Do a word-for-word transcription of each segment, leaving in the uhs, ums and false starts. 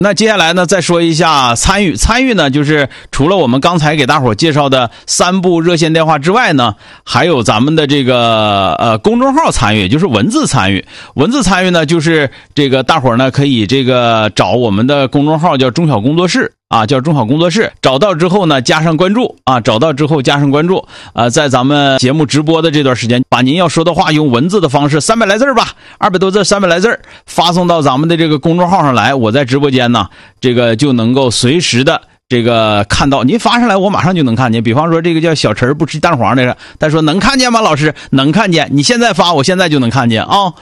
那接下来呢，再说一下参与。参与呢，就是除了我们刚才给大伙介绍的三部热线电话之外呢，还有咱们的这个呃公众号参与，就是文字参与。文字参与呢，就是这个大伙呢可以这个找我们的公众号叫中小工作室。啊，叫中小工作室，找到之后呢，加上关注啊，找到之后加上关注，呃，在咱们节目直播的这段时间，把您要说的话用文字的方式，三百来字吧，二百多字，三百来字发送到咱们的这个公众号上来，我在直播间呢，这个就能够随时的这个看到，您发上来我马上就能看见。比方说这个叫小陈不吃蛋黄的，他说能看见吗？老师能看见，你现在发，我现在就能看见啊。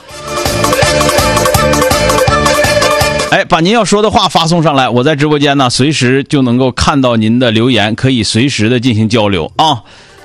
哎，把您要说的话发送上来，我在直播间呢，随时就能够看到您的留言，可以随时的进行交流啊。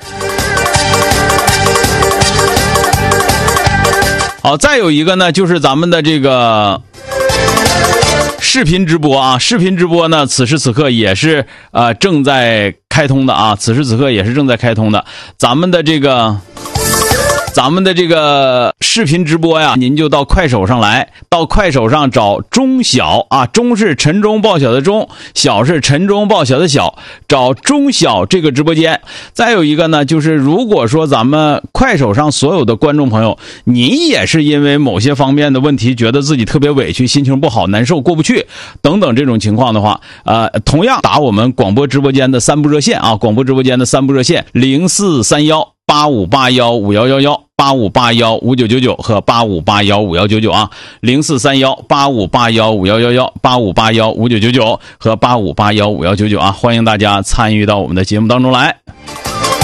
好，再有一个呢，就是咱们的这个视频直播啊，视频直播呢，此时此刻也是呃正在开通的啊，此时此刻也是正在开通的，咱们的这个。咱们的这个视频直播呀，您就到快手上来，到快手上找中小啊，中是晨钟报晓的中，小是晨钟报晓的小，找中小这个直播间。再有一个呢，就是如果说咱们快手上所有的观众朋友，您也是因为某些方面的问题，觉得自己特别委屈，心情不好，难受，过不去等等这种情况的话，呃，同样打我们广播直播间的三部热线啊，广播直播间的三部热线零四三幺八五八幺五幺幺幺。八五八幺五九九九和八五八幺五幺九九啊，零四三幺八五八幺五幺幺幺，八五八幺五九九九和八五八幺五幺九九啊，欢迎大家参与到我们的节目当中来。